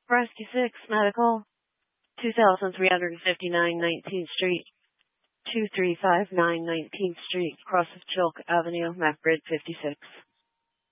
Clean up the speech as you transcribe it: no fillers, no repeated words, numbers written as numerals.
Rescue 6 Medical, 2359 19th Street, 2359 19th Street, cross of Chilk Avenue, MacBridge 56.